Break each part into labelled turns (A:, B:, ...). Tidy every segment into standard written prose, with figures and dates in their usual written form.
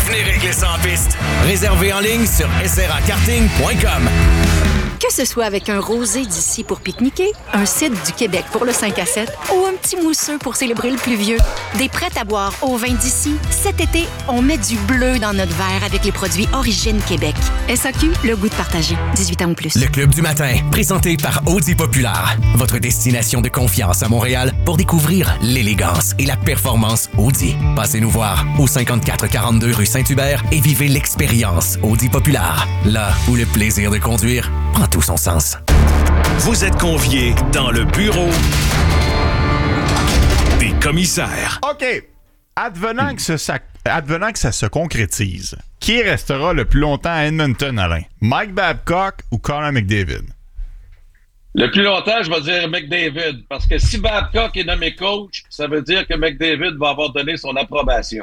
A: Venez régler ça en piste. Réservez en ligne sur srakarting.com.
B: Que ce soit avec un rosé d'ici pour pique-niquer, un cidre du Québec pour le 5 à 7 ou un petit mousseux pour célébrer le pluvieux, des prêts à boire au vin d'ici, cet été, on met du bleu dans notre verre avec les produits Origine Québec. SAQ, le goût de partager. 18 ans ou plus.
A: Le Club du matin, présenté par Audi Populaire. Votre destination de confiance à Montréal pour découvrir l'élégance et la performance Audi. Passez nous voir au 5442 rue Saint-Hubert et vivez l'expérience Audi Populaire. Là où le plaisir de conduire prend tout son sens.
C: Vous êtes conviés dans le bureau des commissaires.
D: OK. Advenant que ça se concrétise, qui restera le plus longtemps à Edmonton, Alain? Mike Babcock ou Connor McDavid?
E: Le plus longtemps, je vais dire McDavid. Parce que si Babcock est nommé coach, ça veut dire que McDavid va avoir donné son approbation.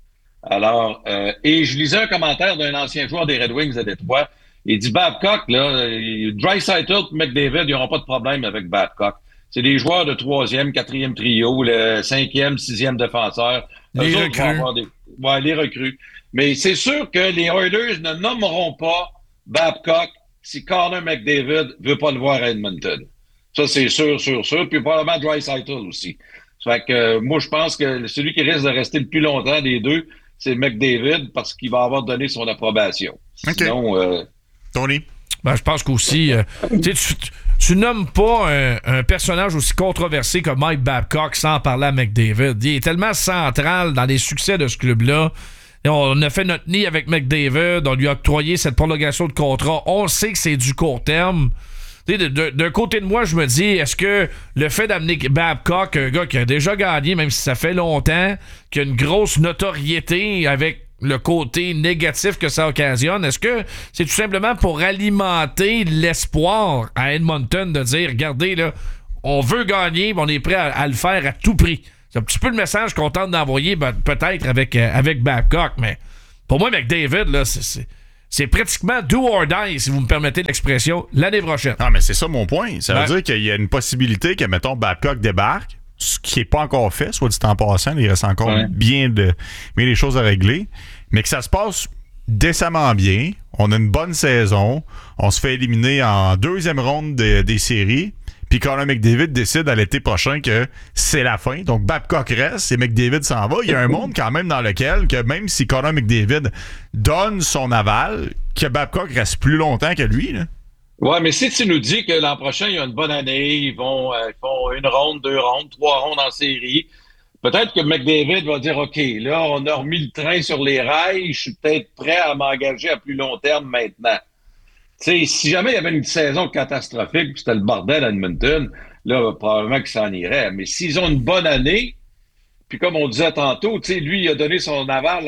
E: Alors, et je lisais un commentaire d'un ancien joueur des Red Wings à Détroit. Il dit Babcock, là, Draisaitl et McDavid, ils n'auront pas de problème avec Babcock. C'est des joueurs de 3e, 4e trio, le 5e, 6e défenseur.
F: Les recrues.
E: Les recrues. Mais c'est sûr que les Oilers ne nommeront pas Babcock si Connor McDavid ne veut pas le voir à Edmonton. Ça, c'est sûr. Puis probablement Draisaitl aussi. Ça fait que moi, je pense que celui qui risque de rester le plus longtemps des deux, c'est McDavid parce qu'il va avoir donné son approbation.
D: Okay.
E: Sinon...
D: Tony?
F: Ben, je pense qu'aussi, tu nommes pas un personnage aussi controversé que Mike Babcock sans parler à McDavid. Il est tellement central dans les succès de ce club-là. Et on a fait notre nid avec McDavid, on lui a octroyé cette prolongation de contrat. On sait que c'est du court terme. D'un côté de moi, je me dis, est-ce que le fait d'amener Babcock, un gars qui a déjà gagné, même si ça fait longtemps, qui a une grosse notoriété avec le côté négatif que ça occasionne, est-ce que c'est tout simplement pour alimenter l'espoir à Edmonton de dire, regardez, là, on veut gagner, mais on est prêt à le faire à tout prix? C'est un petit peu le message qu'on tente d'envoyer, peut-être avec Babcock, mais pour moi, McDavid, là, c'est pratiquement do or die, si vous me permettez l'expression, l'année prochaine.
D: Ah, mais c'est ça mon point. Ça veut dire qu'il y a une possibilité que, mettons, Babcock débarque, ce qui n'est pas encore fait, soit dit en passant, il reste encore bien des choses à régler, mais que ça se passe décemment bien, on a une bonne saison, on se fait éliminer en deuxième ronde des séries, puis Connor McDavid décide à l'été prochain que c'est la fin, donc Babcock reste et McDavid s'en va. Il y a un monde quand même dans lequel, que même si Connor McDavid donne son aval, que Babcock reste plus longtemps que lui, là.
E: Ouais, mais si tu nous dis que l'an prochain, il y a une bonne année, ils font une ronde, 2 rondes, 3 rondes en série, peut-être que McDavid va dire, OK, là, on a remis le train sur les rails, je suis peut-être prêt à m'engager à plus long terme maintenant. Tu sais, si jamais il y avait une saison catastrophique, puis c'était le bordel à Edmonton, là, probablement que ça en irait. Mais s'ils ont une bonne année, puis comme on disait tantôt, tu sais, lui, il a donné son aval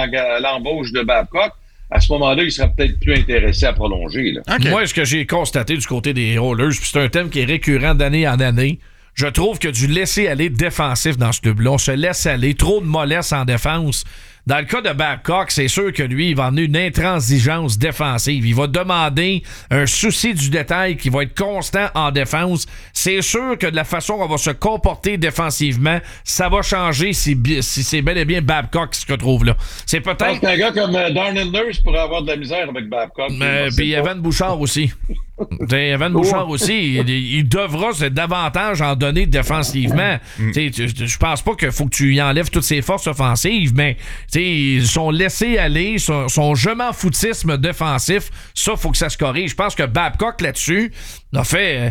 E: à l'embauche de Babcock, à ce moment-là, il serait peut-être plus intéressé à prolonger. Là.
F: Okay. Moi, ce que j'ai constaté du côté des Oilers, puis c'est un thème qui est récurrent d'année en année, je trouve que du laisser-aller défensif dans ce club-là, on se laisse aller, trop de mollesse en défense. Dans le cas de Babcock, c'est sûr que lui, il va amener une intransigeance défensive. Il va demander un souci du détail qui va être constant en défense. C'est sûr que de la façon qu'on va se comporter défensivement, ça va changer si c'est bel et bien Babcock qui se retrouve là. C'est peut-être...
E: Je pense qu'un gars comme Darnell Nurse pourrait avoir de la misère avec Babcock.
F: Puis Evan Bouchard aussi. Evan Bouchard aussi, il devra davantage en donner défensivement. Je pense pas qu'il faut que tu y enlèves toutes ses forces offensives, mais son laisser-aller, son je m'en foutisme défensif, ça, faut que ça se corrige. Je pense que Babcock, là-dessus, a fait...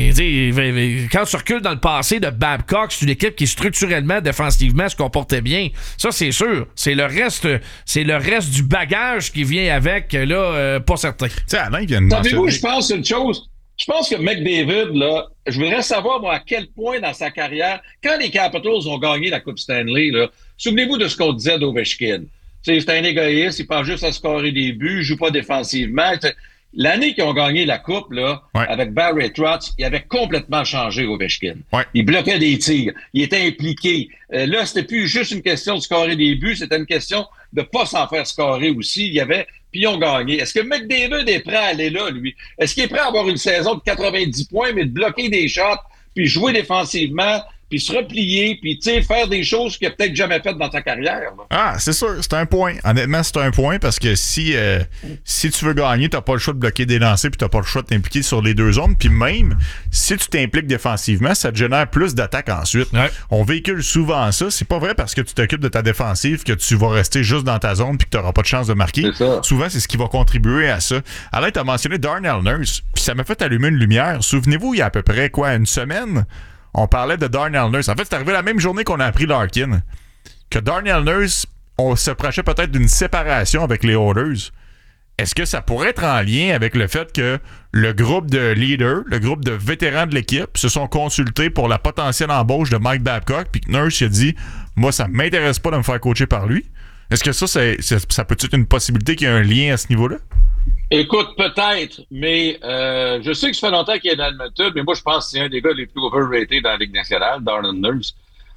F: quand tu recules dans le passé de Babcock, c'est une équipe qui, structurellement, défensivement, se comportait bien. Ça, c'est sûr. C'est le reste du bagage qui vient avec, là, pas certain.
E: Savez-vous, je pense une chose. Je pense que McDavid, là, je voudrais savoir, moi, à quel point dans sa carrière, quand les Capitals ont gagné la Coupe Stanley, là, souvenez-vous de ce qu'on disait d'Ovechkin. C'est un égoïste, il pense juste à scorer des buts, il joue pas défensivement. L'année qu'ils ont gagné la Coupe, là, avec Barry Trotz, il avait complètement changé Ovechkin. Il bloquait des tirs, il était impliqué. Là, c'était plus juste une question de scorer des buts, c'était une question de pas s'en faire scorer aussi. Puis ils ont gagné. Est-ce que McDavid est prêt à aller là, lui? Est-ce qu'il est prêt à avoir une saison de 90 points, mais de bloquer des shots, puis jouer défensivement, puis se replier, puis faire des choses qu'il n'a peut-être jamais faites dans sa carrière. Là.
D: Ah, c'est sûr, c'est un point. Honnêtement, c'est un point parce que si tu veux gagner, t'as pas le choix de bloquer des lancers puis t'as pas le choix de t'impliquer sur les deux zones. Puis même, si tu t'impliques défensivement, ça te génère plus d'attaques ensuite. Ouais. On véhicule souvent ça. C'est pas vrai parce que tu t'occupes de ta défensive que tu vas rester juste dans ta zone puis que t'auras pas de chance de marquer. Souvent, c'est ce qui va contribuer à ça. Alain, t'as mentionné Darnell Nurse, puis ça m'a fait allumer une lumière. Souvenez-vous, il y a à peu près, une semaine, on parlait de Darnell Nurse. En fait, c'est arrivé la même journée qu'on a appris Larkin. Que Darnell Nurse, on se prochait peut-être d'une séparation avec les Oilers. Est-ce que ça pourrait être en lien avec le fait que le groupe de leaders, le groupe de vétérans de l'équipe se sont consultés pour la potentielle embauche de Mike Babcock, puis que Nurse a dit « Moi, ça m'intéresse pas de me faire coacher par lui ». Est-ce que ça peut être une possibilité qu'il y ait un lien à ce niveau-là?
E: Écoute, peut-être, mais je sais que ça fait longtemps qu'il est dans Edmonton, mais moi, je pense que c'est un des gars les plus overrated dans la Ligue nationale, Darnell Nurse.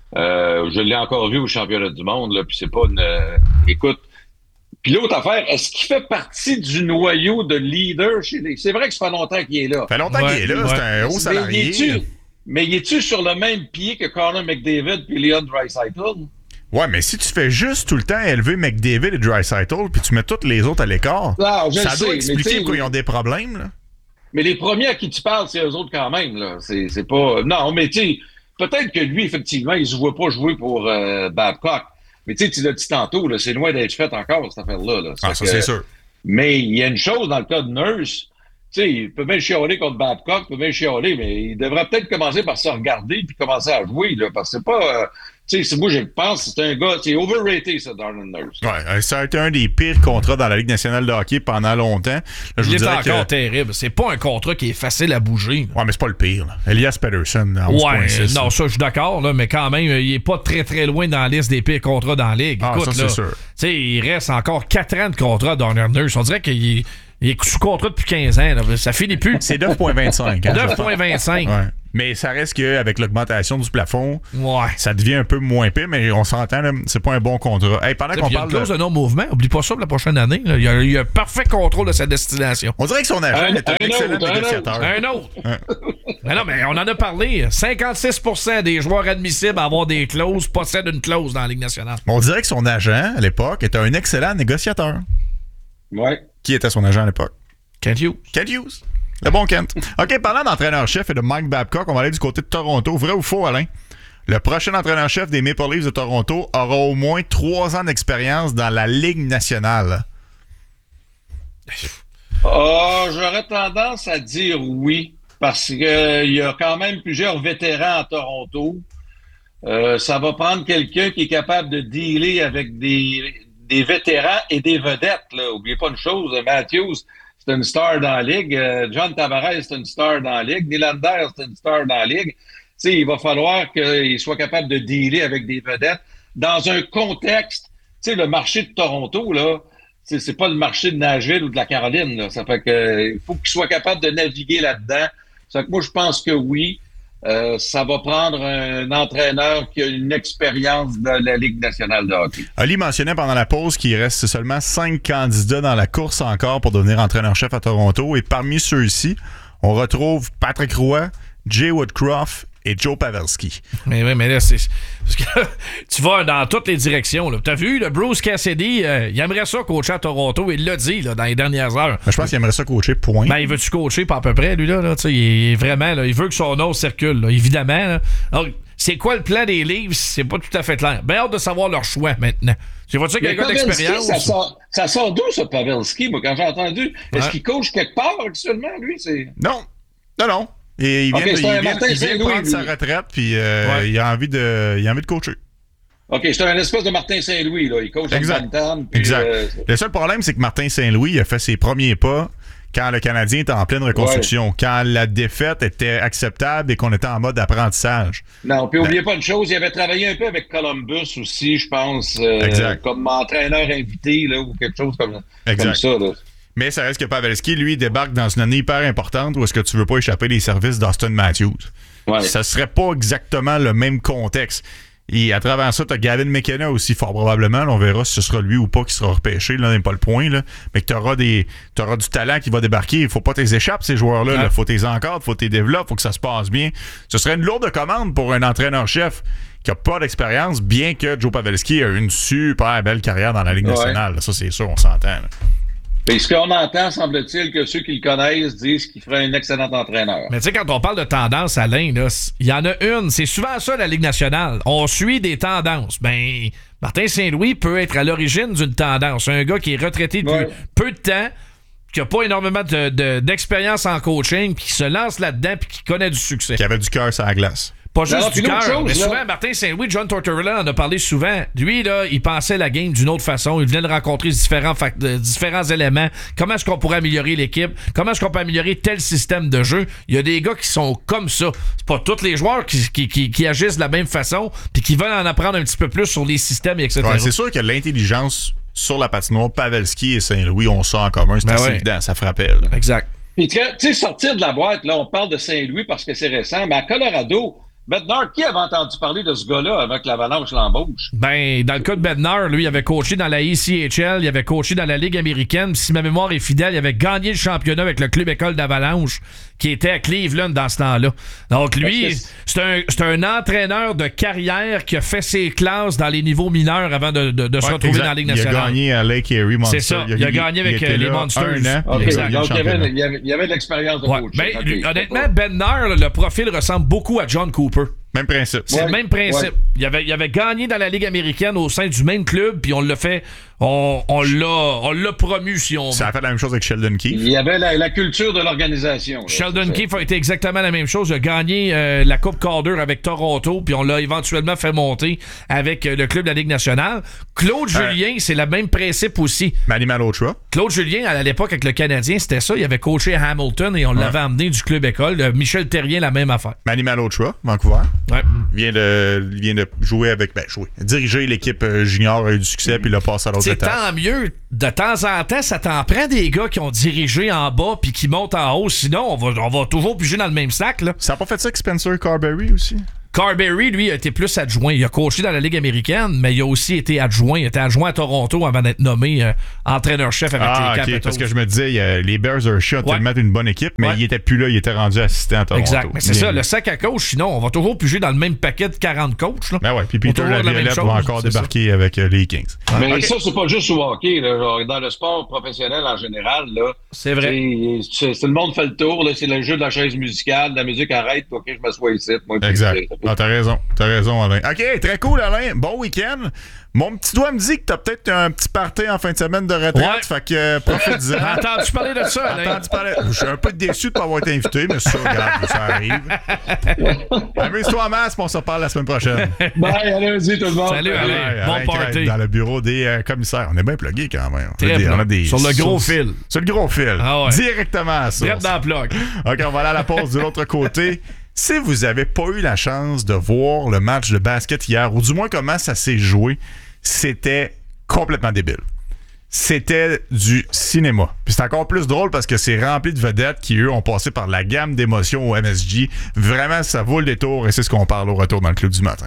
E: Je l'ai encore vu au championnat du monde, là, puis c'est pas une... écoute, puis l'autre affaire, est-ce qu'il fait partie du noyau de leader chez les... C'est vrai que ça fait longtemps qu'il est là.
D: Ça fait longtemps qu'il est là, c'est un haut salarié.
E: Mais es-tu sur le même pied que Connor McDavid puis Leon Draisaitl?
D: Ouais, mais si tu fais juste tout le temps élever McDavid et Draisaitl puis tu mets tous les autres à l'écart, ça doit expliquer pourquoi ils ont des problèmes, là.
E: Mais les premiers à qui tu parles, c'est eux autres quand même, là. C'est pas... Non, mais tu sais, peut-être que lui, effectivement, il se voit pas jouer pour Babcock. Mais tu sais, tu l'as dit tantôt, là, c'est loin d'être fait encore, cette affaire-là. Là.
D: Ça, c'est sûr.
E: Mais il y a une chose dans le cas de Nurse, tu sais, il peut bien chialer contre Babcock, il peut bien chialer, mais il devrait peut-être commencer par se regarder puis commencer à jouer, là, parce que c'est pas... tu sais, moi, je pense que c'est un gars... C'est overrated, ça, Darnell Nurse.
D: Ouais, ça a été un des pires contrats dans la Ligue nationale de hockey pendant longtemps. Là,
F: il est encore terrible. C'est pas un contrat qui est facile à bouger.
D: Ouais, mais c'est pas le pire. Là. Elias Pettersson, à
F: 11.6. Non, ça, je suis d'accord, là, mais quand même, il est pas très, très loin dans la liste des pires contrats dans la Ligue.
D: Ah,
F: écoute,
D: ça,
F: là,
D: c'est sûr.
F: Tu sais, il reste encore 4 ans de contrat, Darnell Nurse. On dirait qu'il est sous contrat depuis 15 ans. Là. Ça finit plus.
D: C'est 9,25.
F: 9,25.
D: Ouais. Mais ça reste qu'avec l'augmentation du plafond, ça devient un peu moins pire, mais on s'entend, là, c'est pas un bon contrat. Hey, pendant qu'on parle
F: clause de non-mouvement, oublie pas ça pour la prochaine année. Là. Il y a un parfait contrôle de sa destination.
D: On dirait que son agent est un excellent négociateur.
F: Un autre. Mais non, mais on en a parlé. 56% des joueurs admissibles à avoir des clauses possèdent une clause dans la Ligue nationale.
D: On dirait que son agent, à l'époque, était un excellent négociateur.
E: Ouais.
D: Qui était son agent à l'époque?
F: Kent Hughes.
D: Kent Hughes. Le bon Kent. OK, parlant d'entraîneur-chef et de Mike Babcock, on va aller du côté de Toronto. Vrai ou faux, Alain? Le prochain entraîneur-chef des Maple Leafs de Toronto aura au moins 3 ans d'expérience dans la Ligue nationale.
E: J'aurais tendance à dire oui, parce qu'il y a quand même plusieurs vétérans à Toronto. Ça va prendre quelqu'un qui est capable de dealer avec des vétérans et des vedettes. Là. Oubliez pas une chose, Matthews, c'est une star dans la Ligue. John Tavares, c'est une star dans la Ligue. Nylander, c'est une star dans la Ligue. T'sais, il va falloir qu'il soit capable de dealer avec des vedettes dans un contexte. Le marché de Toronto, là, c'est pas le marché de Nashville ou de la Caroline. Là. Ça fait que il faut qu'il soit capable de naviguer là-dedans. Ça fait que moi, je pense que oui. Ça va prendre un entraîneur qui a une expérience de la Ligue nationale de hockey.
D: Ali mentionnait pendant la pause qu'il reste seulement 5 candidats dans la course encore pour devenir entraîneur-chef à Toronto. Et parmi ceux-ci, on retrouve Patrick Roy, Jay Woodcroft et Joe Pavelski.
F: Mais oui, mais là, c'est... Parce que tu vas dans toutes les directions. Là. T'as vu, le Bruce Cassidy, il aimerait ça coacher à Toronto. Il l'a dit là, dans les dernières heures.
D: Je pense qu'il aimerait ça coacher, point.
F: Ben, il veut-tu coacher, pas à peu près, lui, là? Il est vraiment, là, il veut que son nom circule, là, évidemment. Là. Alors, c'est quoi le plan des Leafs? C'est pas tout à fait clair. Ben, hâte de savoir leur choix, maintenant. Tu vois-tu qu'il y a un gars d'expérience?
E: Ça sort d'où, ça, Pavelski? Moi, quand j'ai entendu, est-ce qu'il coach quelque part actuellement, lui?
D: Non. Et il vient de prendre sa retraite, puis il a envie de coacher.
E: OK, c'est un espèce de Martin Saint-Louis, là. Il coach à Bantam.
D: Exact. Le seul problème, c'est que Martin Saint-Louis a fait ses premiers pas quand le Canadien était en pleine reconstruction, quand la défaite était acceptable et qu'on était en mode apprentissage.
E: Non, puis n'oubliez pas une chose, il avait travaillé un peu avec Columbus aussi, je pense, comme entraîneur invité, là, ou quelque chose comme ça, là.
D: Mais ça reste que Pavelski, lui, débarque dans une année hyper importante où est-ce que tu veux pas échapper les services d'Auston Matthews. Ouais. Ça serait pas exactement le même contexte. Et à travers ça, tu as Gavin McKenna aussi, fort probablement. Là, on verra si ce sera lui ou pas qui sera repêché. Là, n'est pas le point. Là. Mais que tu auras du talent qui va débarquer. Il faut pas t'es échappes, ces joueurs-là. Il faut t'es encadres, faut t'es développes, faut que ça se passe bien. Ce serait une lourde commande pour un entraîneur-chef qui n'a pas d'expérience, bien que Joe Pavelski a une super belle carrière dans la Ligue nationale. Ça, c'est sûr, on s'entend. Là.
E: Et ce qu'on entend, semble-t-il, que ceux qui le connaissent disent qu'il ferait un excellent entraîneur.
F: Mais tu sais, quand on parle de tendance, Alain, il y en a une. C'est souvent ça, la Ligue nationale. On suit des tendances. Ben, Martin Saint-Louis peut être à l'origine d'une tendance. Un gars qui est retraité depuis peu de temps, qui n'a pas énormément d'expérience en coaching, puis qui se lance là-dedans, puis qui connaît du succès.
D: Qui avait du cœur sur la glace.
F: Pas juste du cœur, mais souvent, Martin Saint-Louis, John Tortorella en a parlé souvent. Lui, là, il pensait la game d'une autre façon. Il venait de rencontrer différents éléments. Comment est-ce qu'on pourrait améliorer l'équipe? Comment est-ce qu'on peut améliorer tel système de jeu? Il y a des gars qui sont comme ça. C'est pas tous les joueurs qui agissent de la même façon puis qui veulent en apprendre un petit peu plus sur les systèmes, etc.
D: Ouais, c'est sûr que l'intelligence sur la patinoire, Pavelski et Saint-Louis ont ça en commun. C'est assez évident, ça frappait. Là.
F: Exact.
E: Puis, tu sais, sortir de la boîte, là, on parle de Saint-Louis parce que c'est récent, mais à Colorado, Bednar, qui avait entendu parler de ce gars-là avec l'Avalanche l'embauche?
F: Ben, dans le cas de Bednar, lui, il avait coaché dans la ECHL, il avait coaché dans la Ligue américaine, si ma mémoire est fidèle, il avait gagné le championnat avec le club école d'Avalanche, qui était à Cleveland dans ce temps-là. Donc, lui, c'est un entraîneur de carrière qui a fait ses classes dans les niveaux mineurs avant de se retrouver dans la Ligue nationale.
D: Il a gagné à Lake Erie Monsters.
F: C'est ça, il a gagné avec les Monsters.
E: Exact. Donc, il y avait de l'expérience de coaching.
F: Ben, honnêtement, Bednar, le profil ressemble beaucoup à John Cooper.
D: Même principe.
F: C'est le même principe. Il avait gagné dans la Ligue américaine au sein du même club, puis on l'a fait. On l'a promu, si on veut.
D: Ça a fait la même chose avec Sheldon Keefe.
E: Il y avait la culture de l'organisation.
F: Sheldon Keefe a été exactement la même chose. Il a gagné la Coupe Calder avec Toronto, puis on l'a éventuellement fait monter avec le club de la Ligue nationale. Claude Julien, c'est le même principe aussi.
D: Manny Malhotra.
F: Claude Julien, à l'époque, avec le Canadien, c'était ça. Il avait coaché à Hamilton et on l'avait amené du club école. Michel Terrien, la même affaire.
D: Manny Malhotra, Vancouver.
F: Ouais.
D: Il vient de jouer avec... diriger l'équipe junior, a eu du succès, puis il a passé à l'autre étape.
F: C'est tant mieux. De temps en temps, ça t'en prend des gars qui ont dirigé en bas puis qui montent en haut. Sinon, on va toujours piger dans le même sac. Là.
D: Ça n'a pas fait ça avec Spencer Carberry aussi?
F: Carberry, lui, a été plus adjoint. Il a coaché dans la Ligue américaine, mais il a aussi été adjoint. Il était adjoint à Toronto avant d'être nommé entraîneur-chef avec les Capitals.
D: Parce que je me disais, les Bears are shot tellement une bonne équipe, mais il était plus là, il était rendu assistant à Toronto.
F: Exact. Mais c'est ça, le sac à coach, sinon, on va toujours piger dans le même paquet de 40 coachs. Là.
D: Ben ouais, puis Peter Laviolette va encore débarquer avec les Kings.
E: Mais ça, c'est pas juste au hockey. Là. Genre, dans le sport professionnel en général, là,
F: c'est vrai.
E: C'est le monde fait le tour. Là, c'est le jeu de la chaise musicale. La musique arrête. OK, je m'assois ici. Moi,
D: exact. T'as raison. T'as raison, Alain. OK, très cool, Alain. Bon week-end. Mon petit doigt me dit que t'as peut-être un petit party en fin de semaine de retraite. Fait que profite-en.
F: Entendu parler de ça, Alain?
D: Je suis un peu déçu de ne pas avoir été invité, mais ça, regarde, ça arrive. Amuse-toi en masse, on se reparle la semaine prochaine.
E: Bye, allez-y tout le monde.
F: Salut, Alain. Bon party.
D: Dans le bureau des commissaires. On est bien plugués quand même.
F: On a des sur le gros fil.
D: Sur le gros fil.
F: Ah ouais.
D: Directement à ça.
F: Direct dans le plug.
D: OK, on va aller à la pause de l'autre côté. Si vous n'avez pas eu la chance de voir le match de basket hier, ou du moins comment ça s'est joué, c'était complètement débile. C'était du cinéma. Puis c'est encore plus drôle parce que c'est rempli de vedettes qui, eux, ont passé par la gamme d'émotions au MSG. Vraiment, ça vaut le détour et c'est ce qu'on parle au retour dans le Club du matin.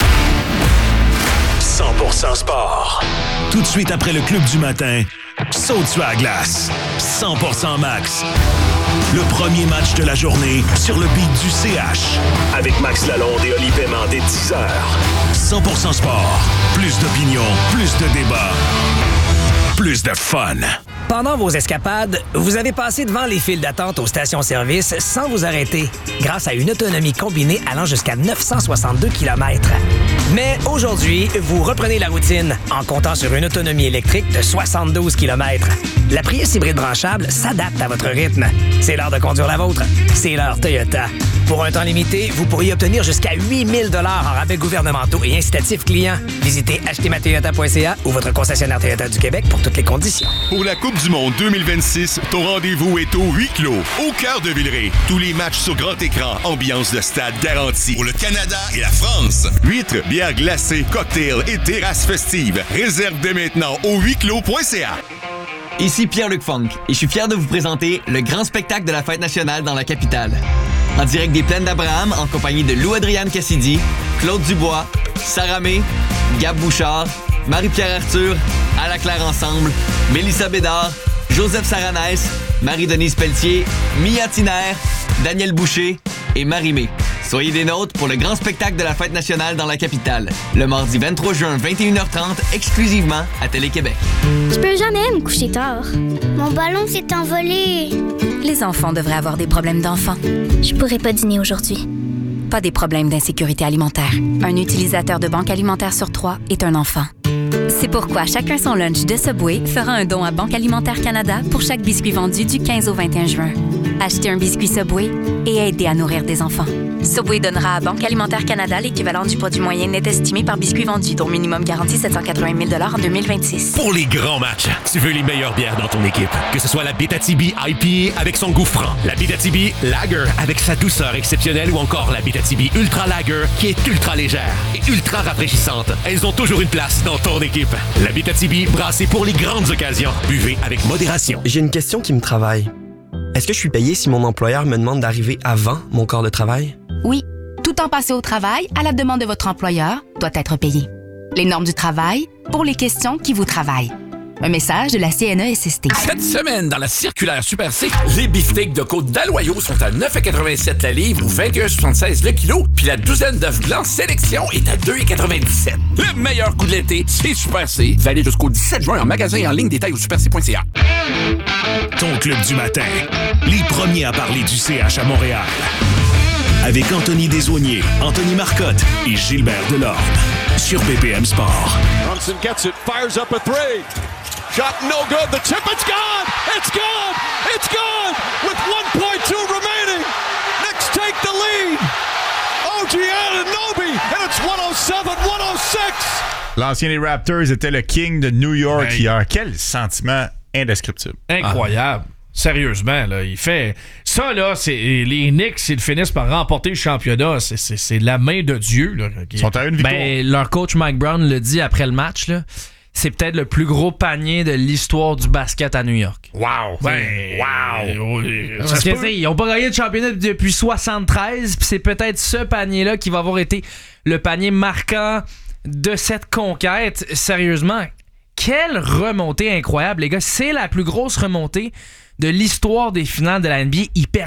C: 100% sport.
G: Tout de suite après le Club du matin, saute sur la glace. 100% max. Le premier match de la journée sur le beat du CH.
C: Avec Max Lalonde et Oli Paiement dès 10h.
G: 100% sport. Plus d'opinion, plus de débats, plus de fun.
H: Pendant vos escapades, vous avez passé devant les files d'attente aux stations-service sans vous arrêter, grâce à une autonomie combinée allant jusqu'à 962 km. Mais aujourd'hui, vous reprenez la routine en comptant sur une autonomie électrique de 72 km. La Prius hybride branchable s'adapte à votre rythme. C'est l'heure de conduire la vôtre. C'est l'heure Toyota. Pour un temps limité, vous pourriez obtenir jusqu'à 8 000 $ en rabais gouvernementaux et incitatifs clients. Visitez achetezmatoyota.ca ou votre concessionnaire Toyota du Québec pour toutes les conditions.
I: Pour la Coupe du Monde 2026, ton rendez-vous est au huis clos, au cœur de Villeray. Tous les matchs sur grand écran, ambiance de stade garantie. Pour le Canada et la France. Huîtres, bières glacées, cocktails et terrasses festives. Réserve dès maintenant au huisclos.ca.
J: Ici Pierre-Luc Funk et je suis fier de vous présenter le grand spectacle de la Fête nationale dans la capitale. En direct des Plaines d'Abraham, en compagnie de Lou-Adrienne Cassidy, Claude Dubois, Sarah May, Gab Bouchard, Marie-Pierre Arthur, À la Claire Ensemble, Mélissa Bédard, Joseph Saranès, Marie-Denise Pelletier, Mia Tiner, Daniel Boucher et Marie-Mé. Soyez des nôtres pour le grand spectacle de la Fête nationale dans la capitale, le mardi 23 juin, 21h30, exclusivement à Télé-Québec.
K: Je peux jamais me coucher tard. Mon ballon s'est envolé.
L: Les enfants devraient avoir des problèmes d'enfants.
K: Je pourrais pas dîner aujourd'hui.
L: Pas des problèmes d'insécurité alimentaire. Un utilisateur de Banque Alimentaire sur 3 est un enfant. C'est pourquoi Chacun son lunch de Subway fera un don à Banque Alimentaire Canada pour chaque biscuit vendu du 15 au 21 juin. Achetez un biscuit Subway et aidez à nourrir des enfants. Subway donnera à Banque Alimentaire Canada l'équivalent du produit moyen net estimé par biscuit vendu, dont minimum garanti 780 000 $ en 2026.
M: Pour les grands matchs, tu veux les meilleures bières dans ton équipe. Que ce soit la Abitibi IPA avec son goût franc, la Abitibi Lager avec sa douceur exceptionnelle ou encore la Abitibi Ultra Lager qui est ultra légère et ultra rafraîchissante. Elles ont toujours une place dans ton équipe. La Abitibi, brassée pour les grandes occasions. Buvez avec modération.
N: J'ai une question qui me travaille. Est-ce que je suis payé si mon employeur me demande d'arriver avant mon corps de travail?
O: Oui. Tout temps passé au travail, à la demande de votre employeur, doit être payé. Les normes du travail pour les questions qui vous travaillent. Un message de la CNESST.
P: Cette semaine, dans la circulaire Super C, les beefsteaks de côte d'Aloyau sont à 9,87 la livre ou 21,76 le kilo, puis la douzaine d'œufs blancs sélection est à 2,97. Le meilleur coup de l'été, c'est Super C. Valide jusqu'au 17 juin en magasin et en ligne, détail au superc.ca.
G: Ton club du matin, les premiers à parler du CH à Montréal. Avec Anthony Desaulniers, Anthony Marcotte et Gilbert Delorme. Sur BPM Sport.
Q: Brunson gets it, fires up a three. Shot no good, the tip, it's gone! It's gone! It's gone! With 1.2 remaining! Knicks take the lead! OG Anunoby, and it's 107-106!
D: L'ancien des Raptors était le King de New York hier. Quel sentiment indescriptible.
F: Incroyable. Sérieusement, là, il fait... Ça, là, c'est les Knicks, s'ils finissent par remporter le championnat, c'est la main de Dieu. Là,
D: Ils sont à une victoire.
R: Ben, leur coach Mike Brown le dit après le match, là, c'est peut-être le plus gros panier de l'histoire du basket à New York.
F: Wow!
R: Wow! Parce qu'ils n'ont pas gagné de championnat depuis 73, puis c'est peut-être ce panier-là qui va avoir été le panier marquant de cette conquête. Sérieusement, quelle remontée incroyable, les gars. C'est la plus grosse remontée de l'histoire des finales de la NBA. Ils perdent